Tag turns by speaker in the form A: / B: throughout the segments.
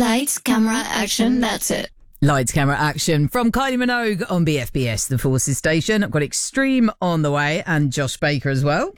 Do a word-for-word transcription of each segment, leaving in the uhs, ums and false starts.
A: Lights, camera, action, that's it.
B: Lights, camera, action from Kylie Minogue on B F B S, the Forces station. I've got Extreme on the way and Josh Baker as well.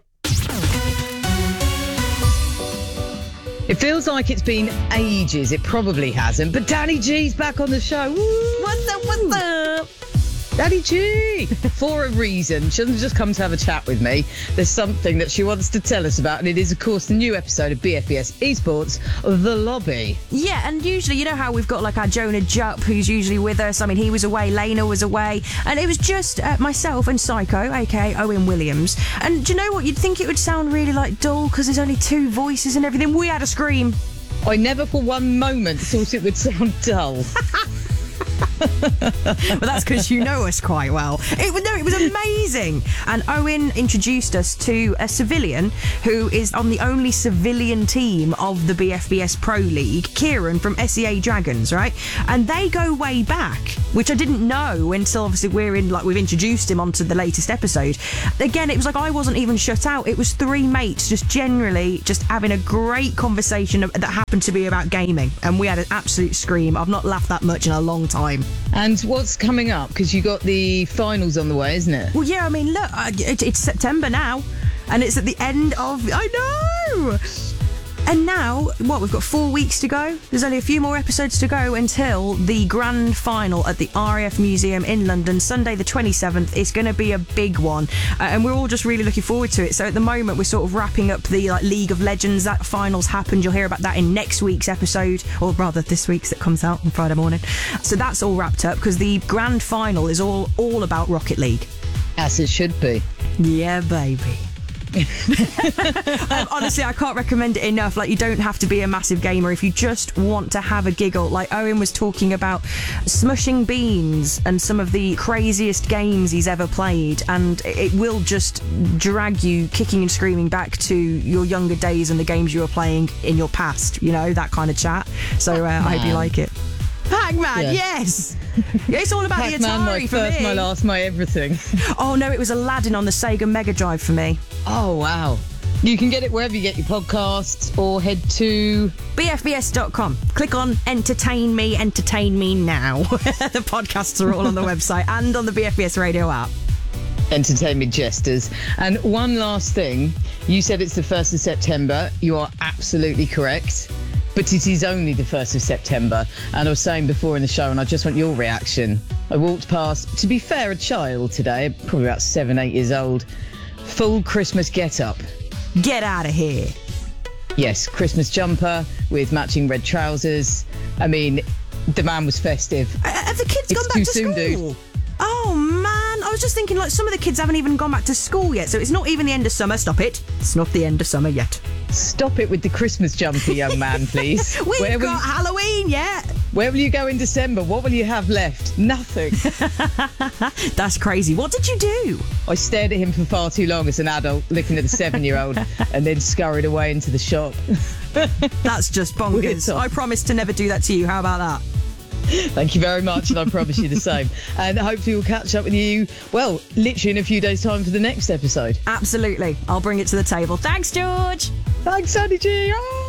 B: It feels like it's been ages. It probably hasn't. But Danny G's back on the show. Woo!
C: What's up, what's up?
B: Danny G! For a reason. She doesn't just come to have a chat with me. There's something that she wants to tell us about, and it is, of course, the new episode of B F B S Esports, The Lobby.
C: Yeah, and usually, you know how we've got like our Jonah Jupp, who's usually with us. I mean, he was away, Lena was away, and it was just uh, myself and Psycho, aka Owen Williams. And do you know what? You'd think it would sound really like dull because there's only two voices and everything. We had a scream.
B: I never for one moment thought it would sound dull.
C: But that's because you know us quite well. It no, it was amazing. And Owen introduced us to a civilian who is on the only civilian team of the B F B S Pro League, Kieran from S E A Dragons, right? And they go way back, which I didn't know until obviously we're in, like, we've introduced him onto the latest episode. Again, it was like I wasn't even shut out. It was three mates just generally just having a great conversation that happened to be about gaming, and we had an absolute scream. I've not laughed that much in a long time.
B: And what's coming up? Because you got the finals on the way, isn't it?
C: Well, yeah, I mean, look, uh, it, it's September now, and it's at the end of... I know! And now, what, we've got four weeks to go? There's only a few more episodes to go until the grand final at the R A F Museum in London, Sunday the twenty-seventh. It's going to be a big one, uh, and we're all just really looking forward to it. So at the moment, we're sort of wrapping up the like League of Legends. That finals happened. You'll hear about that in next week's episode, or rather this week's that comes out on Friday morning. So that's all wrapped up, because the grand final is all, all about Rocket League.
B: As it should be.
C: Yeah, baby. um, honestly, I can't recommend it enough. Like, you don't have to be a massive gamer if you just want to have a giggle. Like Owen was talking about smushing beans and some of the craziest games he's ever played, and it will just drag you kicking and screaming back to your younger days and the games you were playing in your past, you know, that kind of chat. So uh, I hope you like it. Pac-Man, yeah. Yes. It's all about
B: Pac-Man,
C: the Atari
B: my
C: for
B: first,
C: me.
B: my last, my everything.
C: Oh no, it was Aladdin on the Sega Mega Drive for me.
B: Oh wow. You can get it wherever you get your podcasts, or head to
C: B F B S dot com. Click on Entertain Me, Entertain Me Now. The podcasts are all on the website and on the B F B S radio app.
B: Entertain Me Jesters. And one last thing, you said it's the first of September. You are absolutely correct. But it is only the first of September. And I was saying before in the show, and I just want your reaction. I walked past, to be fair, a child today, probably about seven, eight years old, full Christmas get-up.
C: Get out of here.
B: Yes, Christmas jumper with matching red trousers. I mean, the man was festive.
C: Uh, have the kids
B: it's
C: gone back
B: too
C: to
B: soon,
C: school?
B: Dude.
C: Oh, man. I was just thinking, like, some of the kids haven't even gone back to school yet, so it's not even the end of summer. Stop it. It's not the end of summer yet.
B: Stop it with the Christmas jumper, young man, please.
C: We've
B: Where
C: got
B: will,
C: Halloween yet.
B: Where will you go in December? What will you have left? Nothing.
C: That's crazy. What did you do?
B: I stared at him for far too long as an adult, looking at the seven-year-old, and then scurried away into the shop.
C: That's just bonkers. I promise to never do that to you. How about that?
B: Thank you very much, and I promise you the same. And hopefully we'll catch up with you, well, literally in a few days' time for the next episode.
C: Absolutely. I'll bring it to the table. Thanks, George.
B: Thanks, Sandy G. Oh!